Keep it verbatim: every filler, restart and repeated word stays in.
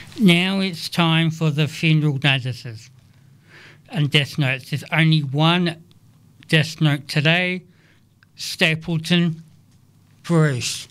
Now it's time for the funeral notices and death notes. There's only one death note today. Stapleton, Bruce.